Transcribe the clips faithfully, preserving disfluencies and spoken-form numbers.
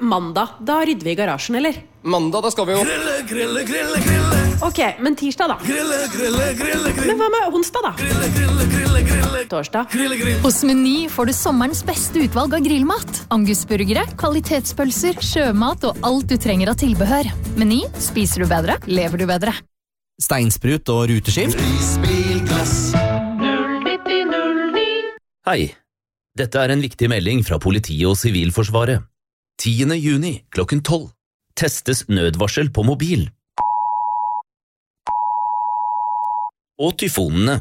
mandag, da rydder vi i garasjen, eller? Mandag, da skal vi jo Grille, grille, grille, grille Ok, men tirsdag da? Grille, grille, grille, grille Men hva med onsdag da? Grille, grille, grille, grille Torsdag? Grille, grille Hos Meny får du sommerens beste utvalg av grillmat. Angusburgere, kvalitetspølser, sjømat og alt du trenger av tilbehør. Meny, spiser du bedre, lever du bedre. Steinsprut og ruteskift. Isbilglass Hei, dette er en viktig melding fra politiet og Sivilforsvaret. tiende juni klokken tolv. Testes nødvarsel på mobil. Og tyfonene.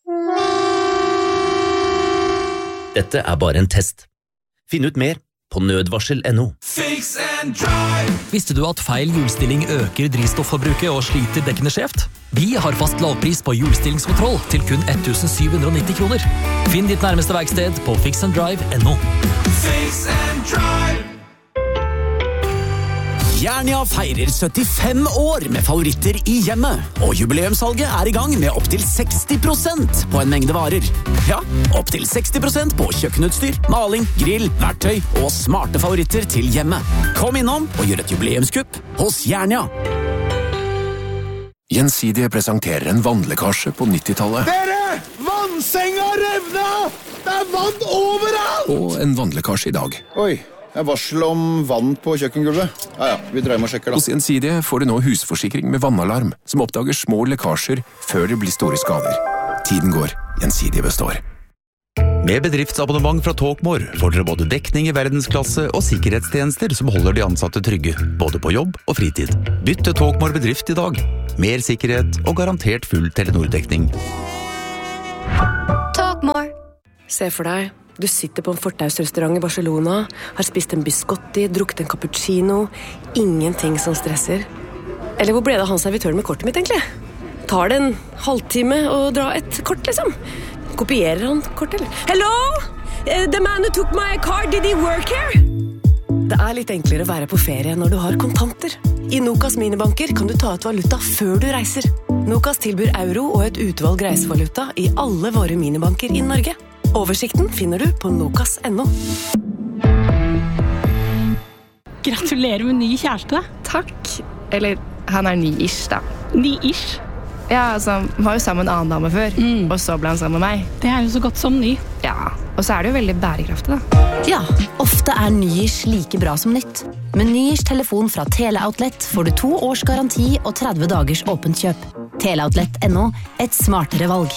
Dette er bare en test. Finn ut mer på nødvarsel punktum no. Fix and drive Visste du at feil hjulstilling øker drivstoffforbruket og sliter dekkene skjevt? Vi har fast lavpris på hjulstillingskontroll til kun ett tusen syv hundre og nitti kroner. Finn ditt nærmeste verksted på fix and drive punktum no. Fix and drive Jernia feirer syttifem år med favoritter i hjemmet, og jubileumssalget er i gang med opp til seksti prosent på en mengde varer. Ja, opp til seksti prosent på kjøkkenutstyr, maling, grill, verktøy og smarte favoritter til hjemmet. Kom innom og gjør et jubileumskupp hos Jernia. Gjensidige presenterer en vannlekkasje på nittitallet. Dere! Vannsenga revna! Det er vann overalt! Og en vannlekkasje i dag. Oi, det er varsel om vann på kjøkkengulvet. Ja, ja, vi dreier med å sjekke da. Hos Gjensidige får du nå husforsikring med vannalarm, som oppdager små lekkasjer før det blir store skader. Tiden går, Gjensidige består. Med bedriftsabonnement fra Talkmore får dere både dekning i verdensklasse og sikkerhetstjenester som holder de ansatte trygge, både på jobb og fritid. Bytt til Talkmore bedrift i dag. Mer sikkerhet og garantert full Telenor-dekning. Talkmore. Se for deg, du sitter på en fortausrestaurant i Barcelona, har spist en biscotti, drukket en cappuccino, ingenting som stresser. Eller hvor ble det han servitøren med kortet mitt egentlig? Tar det en halvtime å dra et kort, liksom? Kopierer han kort, eller? Hello? Uh, the man who took my card, did he work here? Det er litt enklere å være på ferie når du har kontanter. I Nokas minibanker kan du ta ut valuta før du reiser. Nokas tilbyr euro og et utvalg reisevaluta i alle våre minibanker i Norge. Oversikten finner du på nokas punktum no. Gratulerer med ny kjæreste. Takk. Eller, han er ny-ish da. Ny-ish? Ja, altså, han var jo sammen med en annen dame før, mm. og så ble han sammen med meg. Det er jo så godt som ny. Ja, og så er det jo veldig bærekraftig da. Ja, ofte er ny-ish like bra som nytt. Med ny-ish telefon fra Teleoutlet får du to års garanti og tretti dagers åpent kjøp. Teleoutlet punktum no, et smartere valg.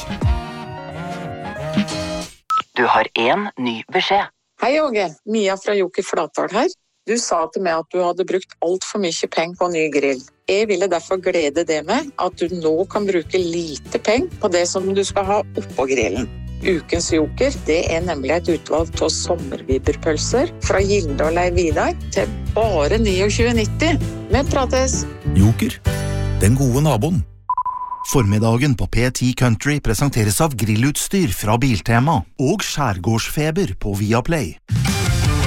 Du har en ny beskjed. Hei, Åge. Mia fra Joker Flatdal her. Du sa til meg at du hadde brukt alt for mye penger på ny grill. Jeg ville derfor glede det med at du nå kan bruke lite penger på det som du skal ha oppå grillen. Ukens Joker, det er nemlig et utvalg av sommerviberpølser fra Gilde og Leiv Vidar til bare tjueni nitti. Vi prates! Joker, den gode naboen. Formiddagen på P ti Country presenteres av grillutstyr fra Biltema og skjærgårdsfeber på Viaplay.